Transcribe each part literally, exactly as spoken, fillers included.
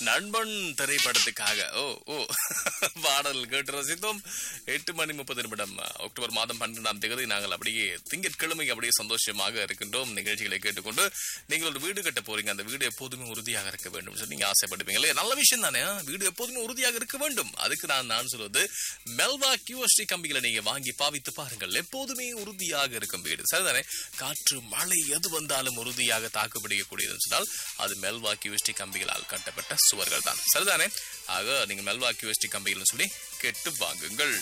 நண்பன் திரைப்படத்துக்காக ஓ ஓ பாடல் கேட்டு ரசித்தோம். எட்டு மணி முப்பது நிமிடம் அக்டோபர் மாதம் பன்னிரெண்டாம் தேதி நாங்கள் அப்படியே திங்கட்கிழமை அப்படியே சந்தோஷமாக இருக்கின்றோம். நிகழ்ச்சிகளை கேட்டுக்கொண்டு நீங்கள் ஒரு வீடு கட்ட போறீங்க. அந்த வீடு எப்போதுமே உறுதியாக இருக்க வேண்டும் சொல்லி நீங்க ஆசைப்படுவீங்களே, நல்ல விஷயம் தானே. வீடு எப்போதுமே உறுதியாக இருக்க வேண்டும். அதுக்கு நான் நான் சொல்வது மெல்வா கியூஎஸ்டி கம்பிகளை நீங்க வாங்கி பாவித்து பாருங்கள். எப்போதுமே உறுதியாக இருக்கும் வீடு, சரிதானே. காற்று மழை எது வந்தாலும் உறுதியாக தாக்குப்பிடிக்கக்கூடியதுன்னு சொன்னால் அது மெல்வா கியூஎஸ்டி கம்பிகளால் கட்டப்பட்ட சுவர்கள் தான், சரிதானே. ஆக நீங்க மெல்வா கியூஎஸ்டி கம்பிகள் சொல்லி கேட்டு வாங்குங்கள்.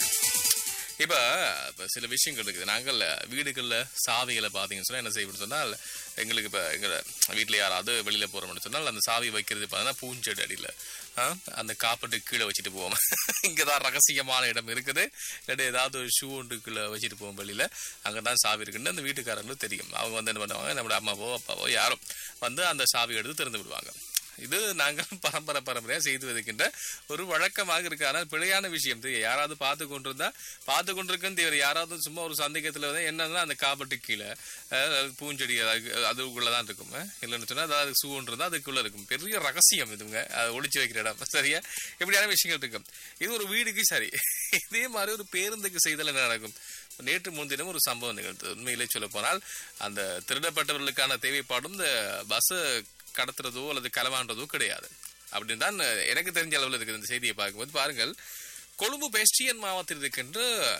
இப்ப சில விஷயங்கள் இருக்குது. நாங்கள் வீடுகள்ல சாவிகளை பாத்தீங்கன்னு சொன்னா என்ன செய்யணும் சொன்னால், எங்களுக்கு இப்ப எங்க வீட்டுல யாராவது வெளியில போறோம்னு சொன்னால் அந்த சாவி வைக்கிறது பார்த்தீங்கன்னா பூஞ்செடி அடியில அந்த காப்பட்டு கீழே வச்சுட்டு போவோம். இங்கதான் ரகசியமான இடம் இருக்குது. இல்லாட்டி ஏதாவது ஒரு ஷூ ஒன்றுக்குள்ள வச்சுட்டு போவோம் வெளியில, அங்கதான் சாவி இருக்குன்னு அந்த வீட்டுக்காரங்களுக்கு தெரியும். அவங்க வந்து என்ன பண்ணுவாங்க, நம்மளோட அம்மாவோ அப்பாவோ யாரோ வந்து அந்த சாவி எடுத்து திறந்து விடுவாங்க. இது நாங்கள் பரம்பரை பரம்பரையா செய்து வைக்கின்ற ஒரு வழக்கமாக இருக்கு. ஆனால் பிழையான விஷயம். யாராவது பார்த்து கொண்டிருந்தா பார்த்து கொண்டிருக்குன்னு தேவை. யாராவது சும்மா ஒரு சந்தேகத்துல வந்து என்னன்னா அந்த காப்பட்டு கீழே பூஞ்செடி அதுக்குள்ளதான் இருக்கும். இல்லைன்னு சொன்னா அதாவது சூன்றது அதுக்குள்ள இருக்கும். பெரிய ரகசியம் இதுங்க, அதை ஒளிச்சு வைக்கிற இடம், சரியா. இப்படியான விஷயங்கள் இருக்கும். இது ஒரு வீடுக்கு சரி. இதே மாதிரி ஒரு பேருந்துக்கு செய்தல் என்ன நடக்கும். நேற்று முன்தினம் ஒரு சம்பவம் நிகழ்ந்தது. உண்மையிலே சொல்ல போனால் அந்த திருடப்பட்டவர்களுக்கான தேவைப்பாடும் இந்த பஸ் கடத்துறதோ அல்லது களவாண்டதோ கிடையாது அப்படின்னு தான் எனக்கு தெரிஞ்ச அளவில் இருக்குது. இந்த செய்தியை பார்க்கும்போது பாருங்கள், கொழும்பு பெஸ்டியன் மாவட்டத்தில் இருக்கின்ற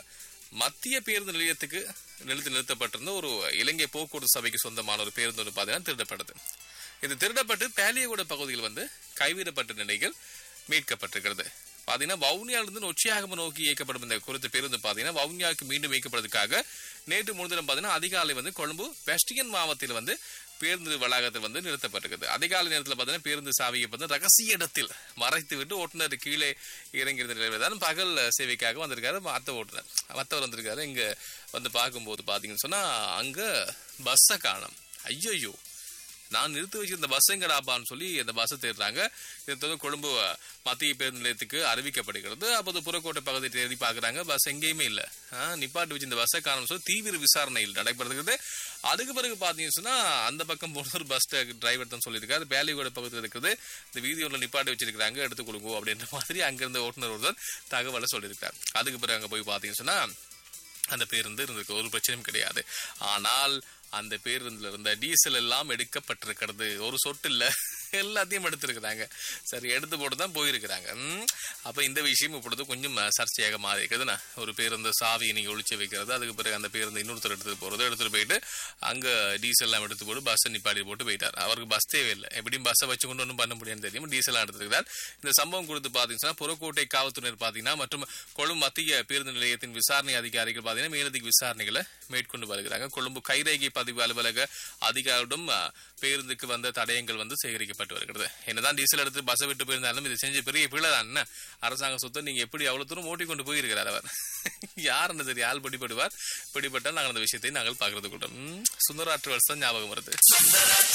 மத்திய பேருந்து நிலையத்துக்கு நிறுத்தி நிறுத்தப்பட்டிருந்த ஒரு இலங்கை போக்குவரத்து சபைக்கு சொந்தமான ஒரு பேருந்து வந்து பார்த்தீங்கன்னா திருடப்பட்டது. இது திருடப்பட்டு பேலியகூட பகுதியில் வந்து கைவிடப்பட்ட நிலைகள் மீட்கப்பட்டிருக்கிறது. பாத்தீங்கன்னா வவுனியாவிலிருந்து நொச்சியாகம நோக்கி இயக்கப்படும் இந்த குறித்த பேருந்து பாத்தீங்கன்னா வவுனியாவுக்கு மீண்டும் இயக்கப்படுவதற்காக நேற்று முன்தினம் பாத்தீங்கன்னா அதிகாலை வந்து கொழும்பு பெஸ்டியன் மாவட்டத்தில் வந்து பேருந்து வளாகத்தில் வந்து நிறுத்தப்பட்டிருக்குது. அதிகாலை நேரத்தில் பார்த்தீங்கன்னா பேருந்து சாவியை வந்து ரகசிய இடத்தில் மறைத்து விட்டு ஓட்டுநர் கீழே இறங்கியிருந்த நிலையில் தான் பகல் சேவைக்காக வந்திருக்காரு மற்ற ஓட்டுநர். மற்றவர் வந்திருக்காரு. இங்க வந்து பார்க்கும்போது பாத்தீங்கன்னு சொன்னா அங்க பஸ்ஸை காணோம். ஐயோ, நான் நிறுத்தி வச்சிருந்த பஸ் எங்கடாப்பான்னு சொல்லி அந்த பஸ்ஸை தேடுறாங்க. இது கொழும்பு மத்திய பேருந்து நிலையத்துக்கு அறிவிக்கப்படுகிறது. அப்போது புறக்கோட்டை பகுதியை தேடி பார்க்குறாங்க, பஸ் எங்கேயுமே இல்லை. நிப்பாட்டு வச்சு இந்த பஸ்ஸை காணும் சொல்லி தீவிர விசாரணையில் நடைபெறுகிறது. அதுக்கு பிறகு பார்த்தீங்கன்னு சொன்னா அந்த பக்கம் போன ஒரு பஸ் டிரைவர் தான் சொல்லியிருக்காரு, பேலியகோட பகுதியில் இருக்குது, இந்த வீதியோட நிப்பாட்டி வச்சிருக்கிறாங்க, எடுத்து கொடுங்க அப்படின்ற மாதிரி அங்கிருந்த ஓட்டுநர் ஒருத்தர் தகவலை சொல்லியிருக்காரு. அதுக்கு பிறகு அங்கே போய் பார்த்தீங்கன்னு சொன்னா அந்த பேருந்து இருந்திருக்கு, ஒரு பிரச்சனையும் கிடையாது. ஆனால் அந்த பேருந்துல இருந்த டீசல் எல்லாம் எடுக்கப்பட்டிருக்கிறது. ஒரு சொட்டு இல்ல, எல்லாத்தையும் எடுத்திருக்கிறாங்க. சரி, எடுத்து போட்டு தான் போயிருக்கிறாங்க. அப்ப இந்த விஷயம் இப்பொழுது கொஞ்சம் சர்ச்சையாக மாறி இருக்குதுன்னா, ஒரு பேருந்து சாவியை நீங்க ஒழிச்சு வைக்கிறது, அதுக்கு பிறகு அந்த பேருந்து இன்னொருத்தர் எடுத்துட்டு போறது, எடுத்துட்டு போயிட்டு அங்க டீசல் எல்லாம் எடுத்து போட்டு பஸ் நிப்பாடி போட்டு போயிட்டார். அவருக்கு பஸ் தேவையில்லை, எப்படியும் பஸ்ஸை வச்சு கொண்டு ஒன்றும் பண்ண முடியாதுன்னு தெரியும், டீசல் எல்லாம் எடுத்துருக்கிறார். இந்த சம்பவம் குறித்து பாத்தீங்கன்னா புறக்கோட்டை காவல்துறையினர் பாத்தீங்கன்னா மற்றும் கொழும்பு மத்திய பேருந்து நிலையத்தின் விசாரணை அதிகாரிகள் பாத்தீங்கன்னா மேலதிக விசாரணைகளை மேற்கொண்டு வருகிறாங்க. கொழும்பு கைரேகை பதிவு அலுவலக அதிகாரிடம் பேருந்துக்கு வந்த தடயங்கள் வந்து சேகரிக்கப்பட்டு வருகிறது. என்னதான் டீசல் எடுத்து பஸ் விட்டு போயிருந்தாலும் இது செஞ்ச பெரிய பிள்ளை தான். அரசாங்க சொத்தை நீங்க எப்படி அவ்வளவு தூரம் ஓட்டி கொண்டு போயிருக்கிறார் அவர். யாருன்னு தெரியும், ஆள் பிடிபடுவார். பிடிபட்டால் நாங்கள் அந்த விஷயத்தை நாங்கள் பார்க்கறது கூட சுந்தராற்று வருஷம் ஞாபகம் வருது.